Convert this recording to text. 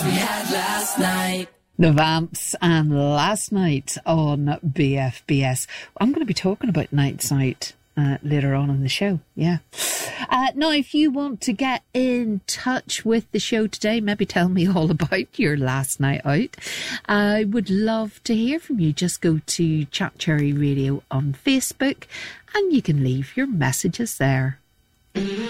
We had last night. The Vamps and Last Night on BFBS. I'm going to be talking about Nights Out later on in the show. Yeah. Now, if you want to get in touch with the show today, maybe tell me all about your last night out. I would love to hear from you. Just go to Chat Cherry Radio on Facebook and you can leave your messages there.